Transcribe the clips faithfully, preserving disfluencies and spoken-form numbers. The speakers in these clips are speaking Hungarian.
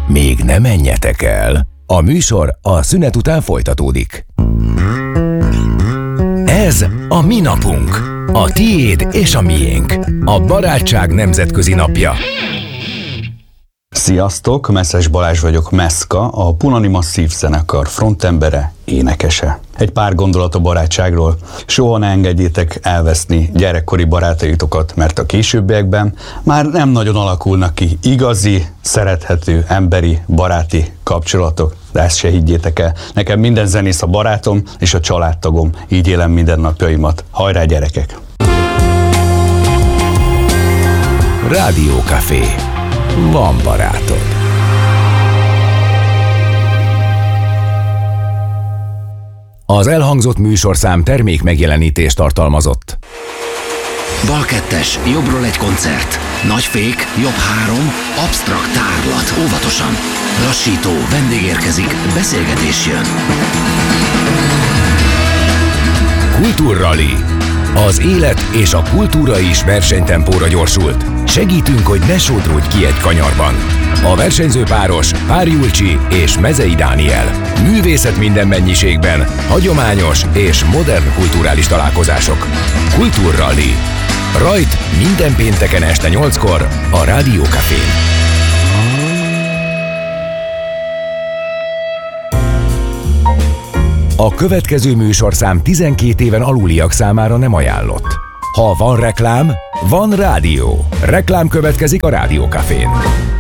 Még ne menjetek el, a műsor a szünet után folytatódik. Ez a mi napunk, a tiéd és a miénk, a barátság nemzetközi napja. Sziasztok, Messzes Balázs vagyok, Meszka, a Punani Masszív zenekar frontembere, énekese. Egy pár gondolat a barátságról. Soha ne engedjétek elveszni gyerekkori barátaitokat, mert a későbbiekben már nem nagyon alakulnak ki igazi, szerethető, emberi, baráti kapcsolatok. De ezt se higgyétek el. Nekem minden zenész a barátom és a családtagom. Így élem mindennapjaimat. Hajrá, gyerekek! Rádiókafé. Van barátod. Az elhangzott műsorszám termék megjelenítést tartalmazott. Bal kettes, jobbról egy koncert. Nagy fék, jobb három, absztrakt tárlat, óvatosan. Lassító, vendég érkezik, beszélgetés jön. Kultúrrali. Az élet és a kultúra is versenytempóra gyorsult. Segítünk, hogy ne sodródj ki egy kanyarban. A versenyző páros Pár Julcsi és Mezei Dániel. Művészet minden mennyiségben, hagyományos és modern kulturális találkozások. Kultúrrali. Rajt minden pénteken este nyolckor a Rádiókafén. A következő műsorszám tizenkét éven aluliak számára nem ajánlott. Ha van reklám, van rádió. Reklám következik a Rádiókafén.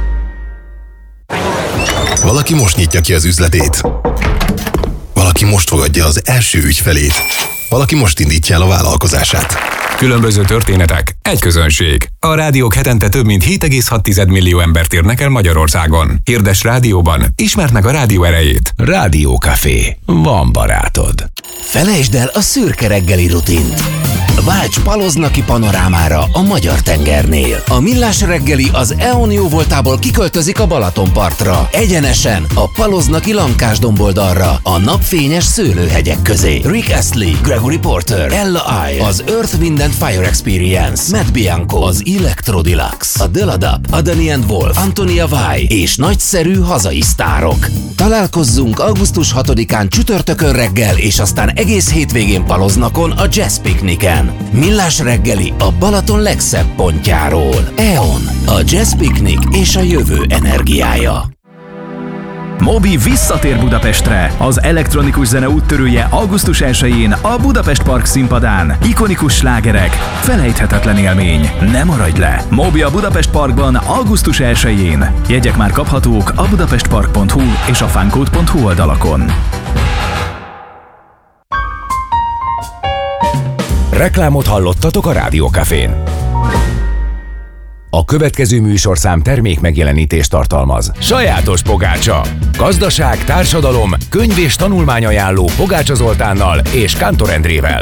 Valaki most nyitja ki az üzletét. Valaki most fogadja az első ügyfelét. Valaki most indítja el a vállalkozását. Különböző történetek, egy közönség. A rádiók hetente több mint hét egész hat millió embert érnek el Magyarországon. Hirdess rádióban, ismerd meg a rádió erejét. Rádiókafé. Van barátod. Felejtsd el a szürke reggeli rutint. Válts Paloznaki panorámára a Magyar tengernél. A Millás reggeli az é o en jó voltából kiköltözik a Balatonpartra. Egyenesen a Paloznaki Lankás domboldalra, a napfényes szőlőhegyek közé. Rick Astley, Gregory Porter, Ella I, az Earth, Wind and Fire Experience, Matt Bianco, az Electro Deluxe, a Deladab, Adani and Wolf, Antonia Vai és nagyszerű hazai sztárok. Találkozzunk augusztus hatodikán csütörtökön reggel, és aztán egész hétvégén Paloznakon a Jazz Picnicen. Millás reggeli a Balaton legszebb pontjáról. é o en, a Jazz Picnic és a jövő energiája. Moby visszatér Budapestre. Az elektronikus zene úttörője augusztus elsején a Budapest Park színpadán. Ikonikus slágerek, felejthetetlen élmény. Ne maradj le! Moby a Budapest Parkban augusztus elsején. Jegyek már kaphatók a budapestpark pont hu és a funcode pont hu oldalakon. Reklámot hallottatok a Rádiókafén. A következő műsorszám termék megjelenítést tartalmaz. Sajátos pogácsa. Gazdaság, társadalom, könyv és tanulmányajánló Pogácsa Zoltánnal és Kántor Endrével.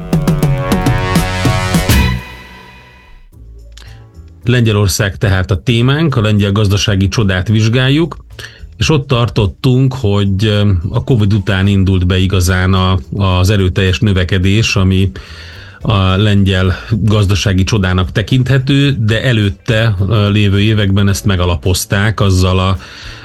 Lengyelország tehát a témánk, a lengyel gazdasági csodát vizsgáljuk, és ott tartottunk, hogy a Covid után indult be igazán a, az erőteljes növekedés, ami a lengyel gazdasági csodának tekinthető, de előtte lévő években ezt megalapozták azzal a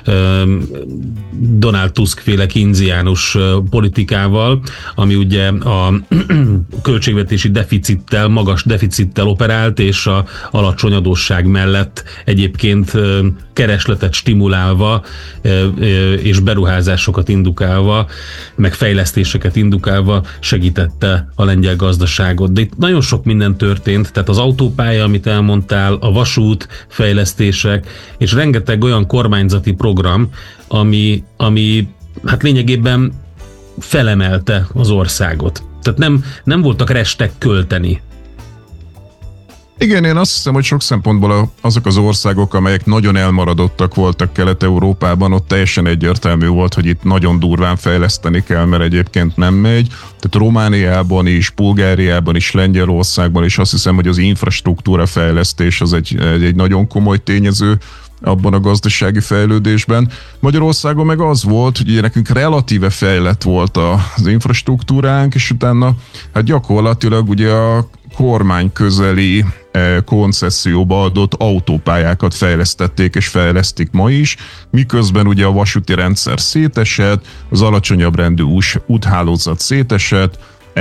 Donald Tusk féle keynesiánus politikával, ami ugye a költségvetési deficittel, magas deficittel operált, és a alacsony adósság mellett egyébként keresletet stimulálva és beruházásokat indukálva, meg fejlesztéseket indukálva segítette a lengyel gazdaságot. De itt nagyon sok minden történt, tehát az autópálya, amit elmondtál, a vasút fejlesztések, és rengeteg olyan kormányzati program, ami, ami hát lényegében felemelte az országot. Tehát nem, nem voltak restek költeni. Igen, én azt hiszem, hogy sok szempontból azok az országok, amelyek nagyon elmaradottak voltak Kelet-Európában, ott teljesen egyértelmű volt, hogy itt nagyon durván fejleszteni kell, mert egyébként nem megy. Tehát Romániában is, Bulgáriában is, Lengyelországban is azt hiszem, hogy az infrastruktúra fejlesztés az egy, egy, egy nagyon komoly tényező abban a gazdasági fejlődésben. Magyarországon meg az volt, hogy ugye nekünk relatíve fejlett volt az infrastruktúránk, és utána hát gyakorlatilag ugye a kormány közeli koncesszióba adott autópályákat fejlesztették és fejlesztik ma is, miközben ugye a vasúti rendszer szétesett, az alacsonyabb rendű úthálózat szétesett,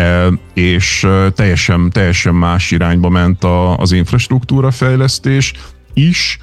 és teljesen, teljesen más irányba ment az infrastruktúra fejlesztés is,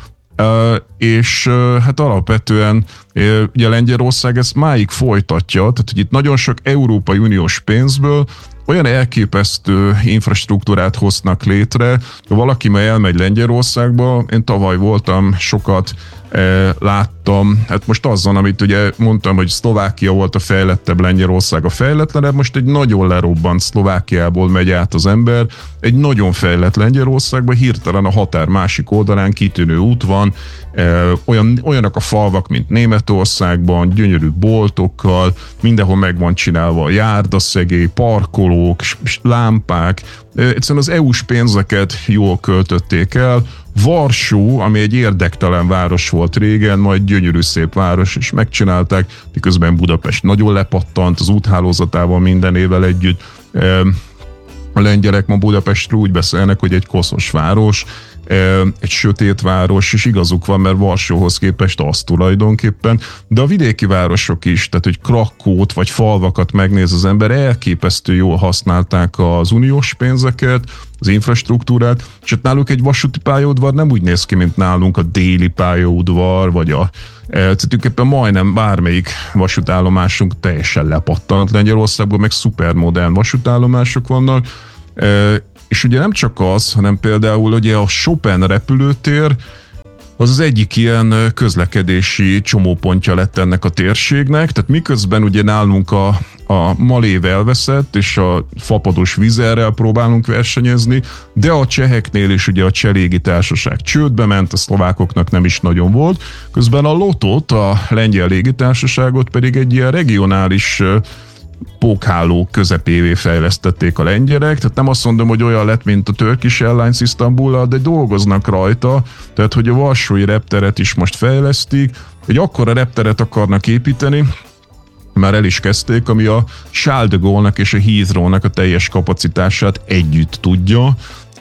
és hát alapvetően ugye Lengyelország ezt máig folytatja, tehát hogy itt nagyon sok Európai Uniós pénzből olyan elképesztő infrastruktúrát hoznak létre, ha valaki már elmegy Lengyelországba, én tavaly voltam, sokat eh, láttam, hát most azzal, amit ugye mondtam, hogy Szlovákia volt a fejlettebb, Lengyelország a fejletlenebb, most egy nagyon lerobbant Szlovákiából megy át az ember, egy nagyon fejlett Lengyelországba, hirtelen a határ másik oldalán kitűnő út van, eh, olyan, olyanok a falvak, mint Németországban, gyönyörű boltokkal, mindenhol meg van csinálva a járdaszegély, parkoló, lámpák, egyszerűen az é u-s pénzeket jól költötték el. Varsó, ami egy érdektelen város volt régen, majd gyönyörű szép város, és megcsinálták, miközben Budapest nagyon lepattant az úthálózatával minden évvel együtt. A lengyelek ma Budapestről úgy beszélnek, hogy egy koszos város, egy sötét város, és igazuk van, mert Varsóhoz képest az tulajdonképpen, de a vidéki városok is, tehát hogy Krakót vagy falvakat megnéz az ember, elképesztő jól használták az uniós pénzeket, az infrastruktúrát, és ott náluk egy vasúti pályaudvar nem úgy néz ki, mint nálunk a déli pályaudvar, vagy a tulajdonképpen majdnem bármelyik vasútállomásunk teljesen lepattant. Lengyelországban meg szupermodern vasútállomások vannak, és ugye nem csak az, hanem például ugye a Chopin repülőtér az az egyik ilyen közlekedési csomópontja lett ennek a térségnek, tehát miközben ugye nálunk a, a Malév elveszett, és a fapados Vizerrel próbálunk versenyezni, de a cseheknél is ugye a Cseh légitársaság csődbe ment, a szlovákoknak nem is nagyon volt, közben a Lotot, a lengyel légitársaságot pedig egy ilyen regionális pókháló közepévé fejlesztették a lengyelek, tehát nem azt mondom, hogy olyan lett, mint a Turkish Airlines Isztambullal, de dolgoznak rajta, tehát hogy a varsói repteret is most fejlesztik, egy akkora repteret akarnak építeni, már el is kezdték, ami a Charles de Gaulle-nak és a Heathrow-nak a teljes kapacitását együtt tudja,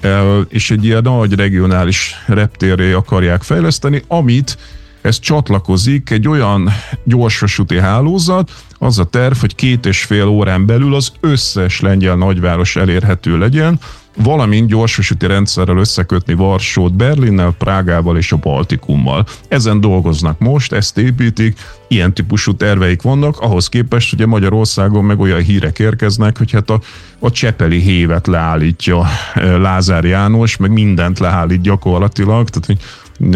és egy ilyen nagy regionális reptérré akarják fejleszteni, amit ez csatlakozik egy olyan gyorsvasúti hálózat, az a terv, hogy két és fél órán belül az összes lengyel nagyváros elérhető legyen, valamint gyorsvasúti rendszerrel összekötni Varsót Berlinnel, Prágával és a Baltikummal. Ezen dolgoznak most, ezt építik, ilyen típusú terveik vannak, ahhoz képest ugye Magyarországon meg olyan hírek érkeznek, hogy hát a, a csepeli hévet leállítja Lázár János, meg mindent leállít gyakorlatilag, tehát hogy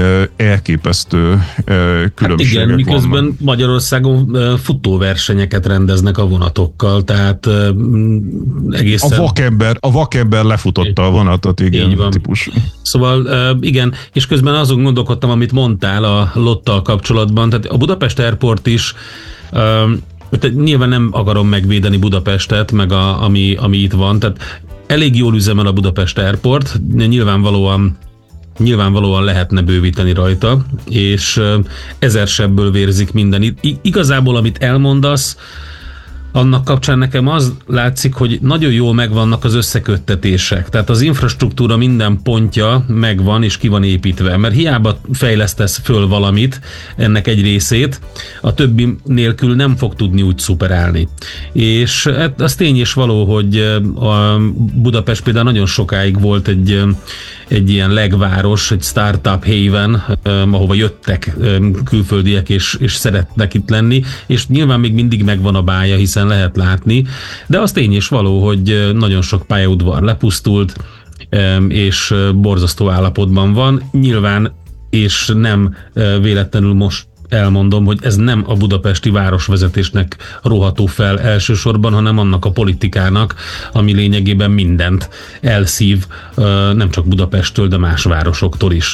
elképesztő különbségek hát igen, miközben vannak. Magyarországon futóversenyeket rendeznek a vonatokkal, tehát egészen... A vakember, a vakember lefutotta a vonatot, igen, típusú. Szóval igen, és közben azon gondolkodtam, amit mondtál a Lottal kapcsolatban, tehát a Budapest Airport is, tehát nyilván nem akarom megvédeni Budapestet, meg a, ami, ami itt van, tehát elég jól üzemel a Budapest Airport, nyilvánvalóan Nyilvánvalóan lehetne bővíteni rajta, és ezer sebből vérzik minden. I- igazából, amit elmondasz, annak kapcsán nekem az látszik, hogy nagyon jól megvannak az összeköttetések. Tehát az infrastruktúra minden pontja megvan és ki van építve, mert hiába fejlesztesz föl valamit, ennek egy részét, a többi nélkül nem fog tudni úgy szuperálni. És az tény és való, hogy a Budapest például nagyon sokáig volt egy egy ilyen legváros, egy startup haven, ahova jöttek külföldiek és, és szeretnek itt lenni, és nyilván még mindig megvan a bája, hiszen lehet látni, de az tény és való, hogy nagyon sok pályaudvar lepusztult, és borzasztó állapotban van. Nyilván, és nem véletlenül most elmondom, hogy ez nem a budapesti városvezetésnek róható fel elsősorban, hanem annak a politikának, ami lényegében mindent elszív, nem csak Budapesttől, de más városoktól is.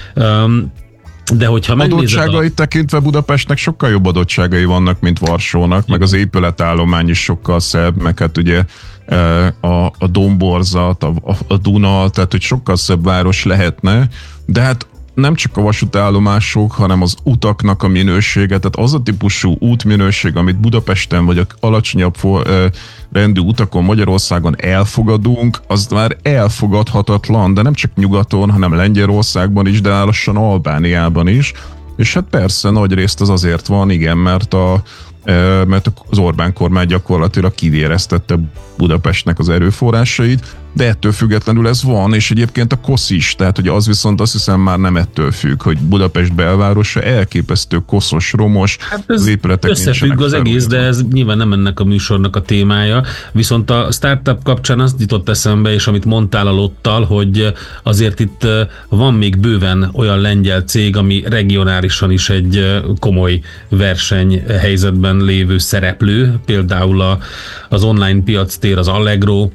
De hogyha adottságait a... tekintve Budapestnek sokkal jobb adottságai vannak, mint Varsónak, meg az épületállomány is sokkal szebb, meg hát ugye a, a domborzat, a, a Duna, tehát hogy sokkal szebb város lehetne, de hát nem csak a vasútállomások, hanem az utaknak a minősége, tehát az a típusú útminőség, amit Budapesten vagy a alacsonyabb rendű utakon Magyarországon elfogadunk, az már elfogadhatatlan, de nem csak nyugaton, hanem Lengyelországban is, de lassan Albániában is. És hát persze nagy részt az azért van, igen, mert a mert az Orbán kormány gyakorlatilag kivéreztette Budapestnek az erőforrásait, de ettől függetlenül ez van, és egyébként a kosz is, tehát hogy az viszont azt hiszem már nem ettől függ, hogy Budapest belvárosa elképesztő koszos, romos, hát ez az épületek összefügg az egész, de ez nyilván nem ennek a műsornak a témája, viszont a startup kapcsán azt jutott eszembe, és amit mondtál a Lottal, hogy azért itt van még bőven olyan lengyel cég, ami regionálisan is egy komoly versenyhelyzetben lévő szereplő, például a, az online piactér, az Allegro,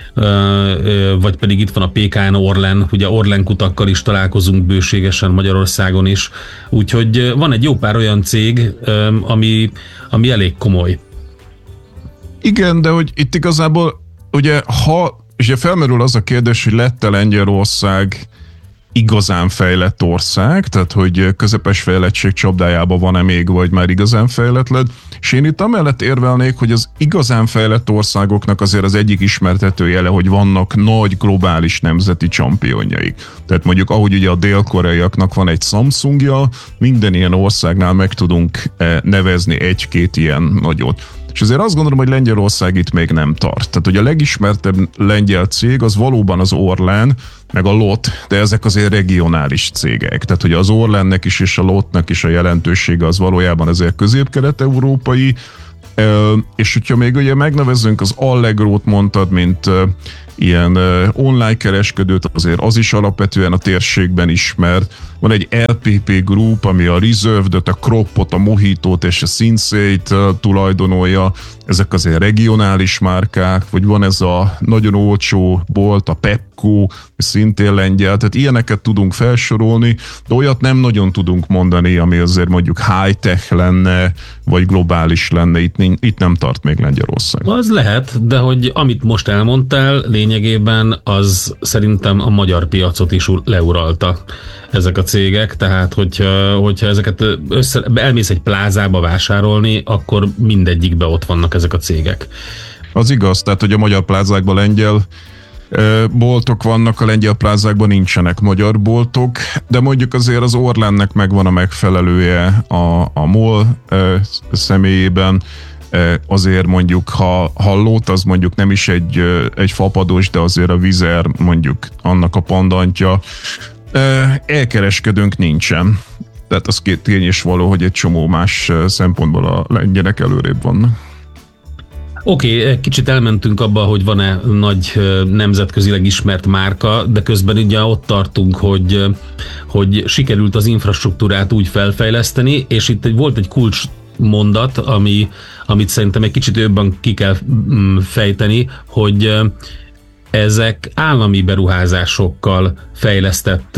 vagy pedig itt van a pé ká en Orlen, ugye Orlen kutakkal is találkozunk bőségesen Magyarországon is, úgyhogy van egy jó pár olyan cég, ami, ami elég komoly. Igen, de hogy itt igazából ugye ha, és ugye felmerül az a kérdés, hogy lett-e Lengyelország igazán fejlett ország, tehát hogy közepes fejlettség csapdájában van-e még, vagy már igazán fejlett lett. És én itt amellett érvelnék, hogy az igazán fejlett országoknak azért az egyik ismertető jele, hogy vannak nagy globális nemzeti csampionjaik. Tehát mondjuk ahogy ugye a dél-koreaiaknak van egy Samsungja, minden ilyen országnál meg tudunk nevezni egy-két ilyen nagyot. És azért azt gondolom, hogy Lengyelország itt még nem tart. Tehát, hogy a legismertebb lengyel cég az valóban az Orlen, meg a Lot, de ezek azért regionális cégek. Tehát, hogy az Orlennek is és a Lotnak is a jelentősége az valójában azért közép-kelet-európai, és hogyha még ugye megnevezzünk az Allegrót mondtad, mint ilyen online kereskedőt, azért az is alapvetően a térségben ismert. Van egy el pé pé Group, ami a Reserved-öt, a Croppot, a Mojitót és a Sinsei-t tulajdonolja. Ezek azért regionális márkák, vagy van ez a nagyon olcsó bolt, a Pepco, szintén lengyel, tehát ilyeneket tudunk felsorolni, de olyat nem nagyon tudunk mondani, ami azért mondjuk high-tech lenne, vagy globális lenne, itt, itt nem tart még Lengyelország. Az lehet, de hogy amit most elmondtál, lényegében az szerintem a magyar piacot is leuralta ezek a cégek, tehát hogyha, hogyha ezeket össze, elmész egy plázába vásárolni, akkor mindegyikbe ott vannak ezek a cégek. Az igaz, tehát hogy a magyar plázákban lengyel boltok vannak, a lengyel plázákban nincsenek magyar boltok, de mondjuk azért az Orlennek megvan a megfelelője a, a MOL személyében, azért mondjuk, ha, ha Lot az mondjuk nem is egy, egy fapados, de azért a Vizer mondjuk annak a pandantja, elkereskedőnk nincsen. Tehát az tény és való, hogy egy csomó más szempontból a lengyelek előrébb vannak. Oké, okay, kicsit elmentünk abba, hogy van-e nagy nemzetközileg ismert márka, de közben ugye ott tartunk, hogy, hogy sikerült az infrastruktúrát úgy felfejleszteni, és itt volt egy kulcs mondat, ami, amit szerintem egy kicsit jobban ki kell fejteni, hogy ezek állami beruházásokkal fejlesztett,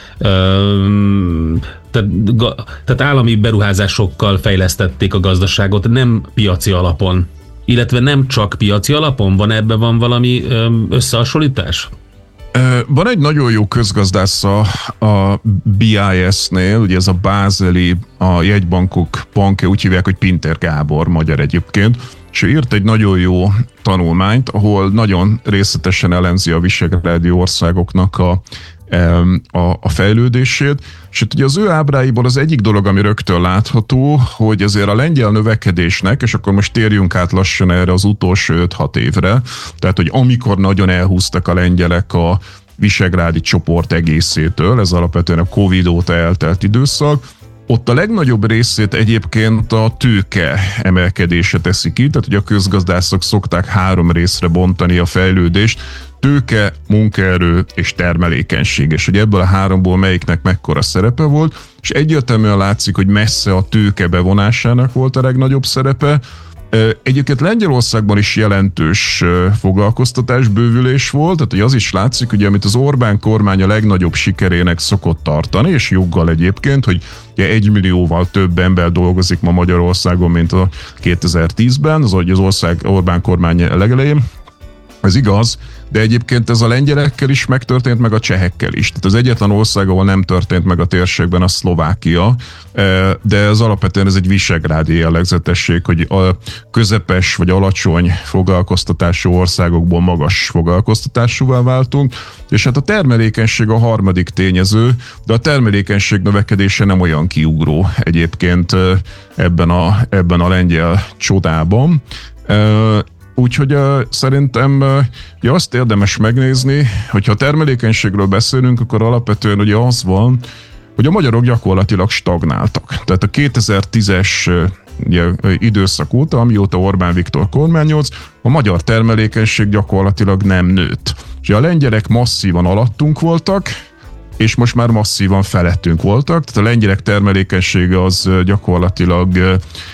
tehát, tehát állami beruházásokkal fejlesztették a gazdaságot, nem piaci alapon. Illetve nem csak piaci alapon? Van ebben van valami összehasonlítás? Van egy nagyon jó közgazdász a, a bé i es-nél, ugye ez a bázeli, a jegybankok bankja, úgy hívják, hogy Pintér Gábor, magyar egyébként, és ő írt egy nagyon jó tanulmányt, ahol nagyon részletesen elemzi a visegrádi országoknak a A, a fejlődését, és itt ugye az ő ábráiból az egyik dolog, ami rögtön látható, hogy azért a lengyel növekedésnek, és akkor most térjünk át lassan erre az utolsó öt-hat évre, tehát hogy amikor nagyon elhúztak a lengyelek a visegrádi csoport egészétől, ez alapvetően a Covid óta eltelt időszak, ott a legnagyobb részét egyébként a tőke emelkedése teszi ki, tehát hogy a közgazdászok szokták három részre bontani a fejlődést, tőke, munkaerő és termelékenység, és hogy ebből a háromból melyiknek mekkora szerepe volt, és egyértelműen látszik, hogy messze a tőke bevonásának volt a legnagyobb szerepe. Egyébként Lengyelországban is jelentős foglalkoztatásbővülés volt, tehát hogy az is látszik, ugye, amit az Orbán kormány a legnagyobb sikerének szokott tartani, és joggal egyébként, hogy egy millióval több ember dolgozik ma Magyarországon, mint a kétezer-tízben, az, hogy az ország Orbán kormány legelején. Ez igaz, de egyébként ez a lengyelekkel is megtörtént, meg a csehekkel is. Tehát az egyetlen ország, ahol nem történt meg a térségben, a Szlovákia, de ez alapvetően ez egy visegrádi jellegzetesség, hogy a közepes vagy alacsony foglalkoztatású országokból magas foglalkoztatásúvá váltunk, és hát a termelékenység a harmadik tényező, de a termelékenység növekedése nem olyan kiugró egyébként ebben a, ebben a lengyel csodában. Úgyhogy uh, szerintem uh, ugye azt érdemes megnézni, hogyha a termelékenységről beszélünk, akkor alapvetően ugye az van, hogy a magyarok gyakorlatilag stagnáltak. Tehát a kétezer-tízes uh, ugye, időszak óta, amióta Orbán Viktor kormányoz, a magyar termelékenység gyakorlatilag nem nőtt. És a lengyelek masszívan alattunk voltak, és most már masszívan felettünk voltak, tehát a lengyelek termelékenysége az gyakorlatilag uh,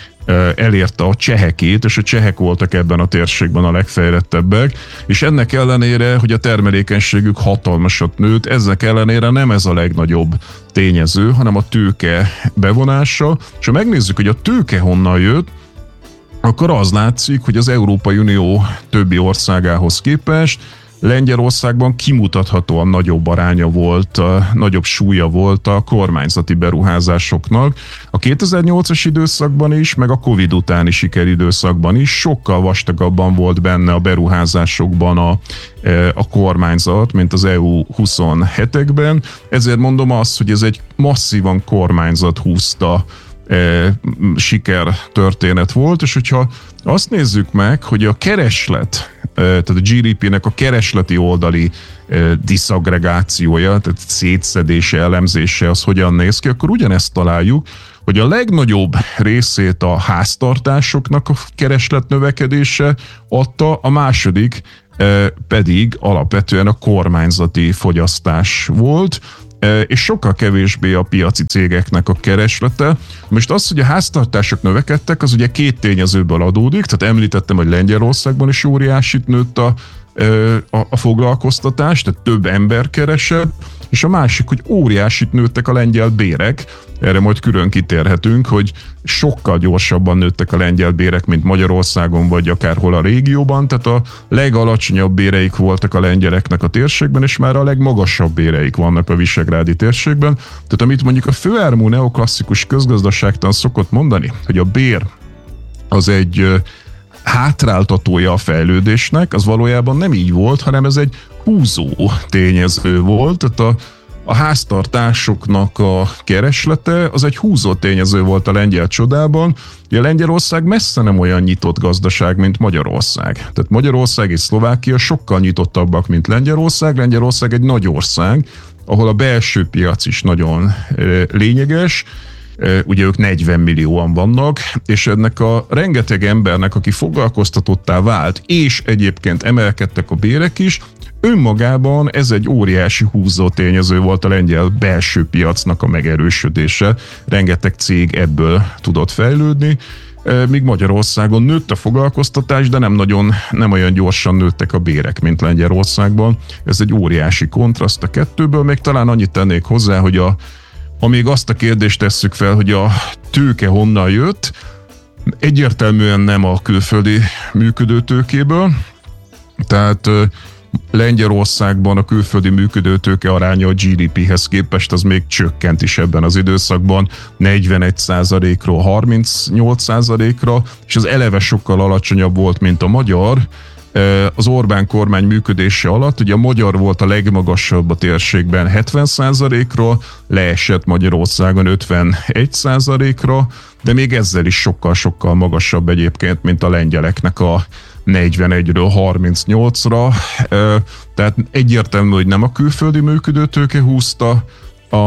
elérte a csehekét, és a csehek voltak ebben a térségben a legfejlettebbek, és ennek ellenére, hogy a termelékenységük hatalmasat nőtt, ezek ellenére nem ez a legnagyobb tényező, hanem a tőke bevonása, és ha megnézzük, hogy a tőke honnan jött, akkor az látszik, hogy az Európai Unió többi országához képest Lengyelországban kimutathatóan nagyobb aránya volt, nagyobb súlya volt a kormányzati beruházásoknak. A kétezer-nyolcas időszakban is, meg a Covid utáni sikeridőszakban is sokkal vastagabban volt benne a beruházásokban a, a kormányzat, mint az é u huszonhetekben. Ezért mondom azt, hogy ez egy masszívan kormányzat húzta E, siker történet volt, és hogyha azt nézzük meg, hogy a kereslet, e, tehát a gé dé pé-nek a keresleti oldali e, diszagregációja, tehát szétszedése, elemzése, az hogyan néz ki, akkor ugyanezt találjuk, hogy a legnagyobb részét a háztartásoknak a kereslet növekedése adta, a második e, pedig alapvetően a kormányzati fogyasztás volt, és sokkal kevésbé a piaci cégeknek a kereslete. Most az, hogy a háztartások növekedtek, az ugye két tényezőből adódik, tehát említettem, hogy Lengyelországban is óriásit nőtt a, a, a foglalkoztatás, tehát több ember keresett, és a másik, hogy óriásit nőttek a lengyel bérek, erre majd külön kitérhetünk, hogy sokkal gyorsabban nőttek a lengyel bérek, mint Magyarországon, vagy akárhol a régióban, tehát a legalacsonyabb béreik voltak a lengyeleknek a térségben, és már a legmagasabb béreik vannak a visegrádi térségben. Tehát amit mondjuk a főáramú neoklasszikus közgazdaságtan szokott mondani, hogy a bér az egy hátráltatója a fejlődésnek, az valójában nem így volt, hanem ez egy húzó tényező volt, tehát a, a háztartásoknak a kereslete az egy húzó tényező volt a lengyel csodában. Ugye Lengyelország messze nem olyan nyitott gazdaság, mint Magyarország. Tehát Magyarország és Szlovákia sokkal nyitottabbak, mint Lengyelország. Lengyelország egy nagy ország, ahol a belső piac is nagyon lényeges. Ugye ők negyven millióan vannak, és ennek a rengeteg embernek, aki foglalkoztatottá vált, és egyébként emelkedtek a bérek is, önmagában ez egy óriási húzó tényező volt a lengyel belső piacnak a megerősödése. Rengeteg cég ebből tudott fejlődni, míg Magyarországon nőtt a foglalkoztatás, de nem nagyon, nem olyan gyorsan nőttek a bérek, mint Lengyelországban. Ez egy óriási kontraszt a kettőből. Még talán annyit tennék hozzá, hogy a Ha még azt a kérdést tesszük fel, hogy a tőke honnan jött, egyértelműen nem a külföldi működő tőkéből, tehát Lengyelországban a külföldi működő tőke aránya a gé dé péhez képest az még csökkent is ebben az időszakban, negyvenegy százalékról harmincnyolc százalékra, és az eleve sokkal alacsonyabb volt, mint a magyar. Az Orbán kormány működése alatt, ugye a magyar volt a legmagasabb a térségben hetven százalékról, leesett Magyarországon ötvenegy százalékra, de még ezzel is sokkal-sokkal magasabb egyébként, mint a lengyeleknek a negyvenegyről harmincnyolcra. Tehát egyértelmű, hogy nem a külföldi működőtőke húzta a,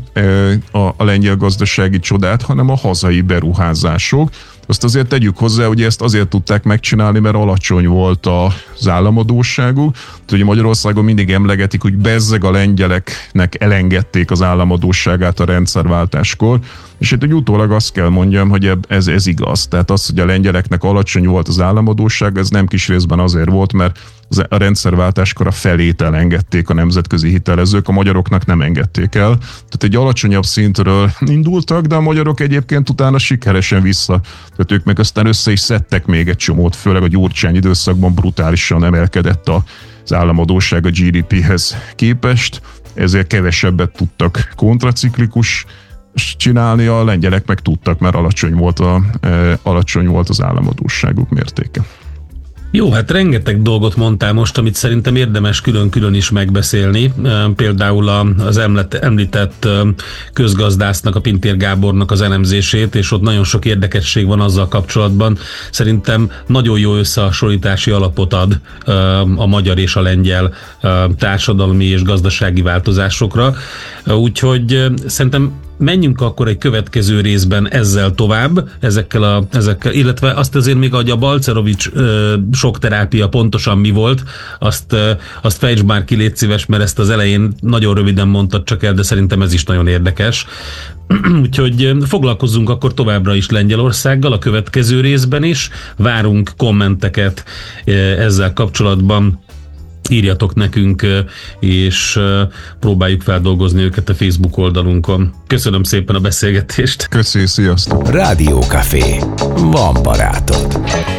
a, a lengyel gazdasági csodát, hanem a hazai beruházások. Azt azért tegyük hozzá, hogy ezt azért tudták megcsinálni, mert alacsony volt az államadósságuk. Ugye Magyarországon mindig emlegetik, hogy bezzeg a lengyeleknek elengedték az államadósságát a rendszerváltáskor, és itt egy utólag azt kell mondjam, hogy ez, ez igaz. Tehát az, hogy a lengyeleknek alacsony volt az államadósság, ez nem kis részben azért volt, mert a rendszerváltáskor a felét elengedték a nemzetközi hitelezők, a magyaroknak nem engedték el. Tehát egy alacsonyabb szintről indultak, de a magyarok egyébként utána sikeresen vissza. Tehát ők meg aztán össze is szedtek még egy csomót, főleg a Gyurcsány időszakban brutálisan emelkedett az államadósság a gé dé péhez képest, ezért kevesebbet tudtak kontraciklikus csinálni, a lengyelek meg tudtak, mert alacsony volt, a, e, alacsony volt az államadósságuk mértéke. Jó, hát rengeteg dolgot mondtál most, amit szerintem érdemes külön-külön is megbeszélni. Például az említett közgazdásznak, a Pintér Gábornak az elemzését, és ott nagyon sok érdekesség van azzal kapcsolatban. Szerintem nagyon jó összehasonlítási alapot ad a magyar és a lengyel társadalmi és gazdasági változásokra. Úgyhogy szerintem menjünk akkor egy következő részben ezzel tovább, ezekkel a, ezekkel, illetve azt azért még, hogy a Balcerovics ö, sokterápia pontosan mi volt, azt, ö, azt fejtsd már ki, légy szíves, mert ezt az elején nagyon röviden mondtad csak el, de szerintem ez is nagyon érdekes. Úgyhogy foglalkozzunk akkor továbbra is Lengyelországgal a következő részben is, várunk kommenteket ezzel kapcsolatban. Írjatok nekünk, és próbáljuk feldolgozni őket a Facebook oldalunkon. Köszönöm szépen a beszélgetést. Köszi, sziasztok! Rádiókafé. Van barátod.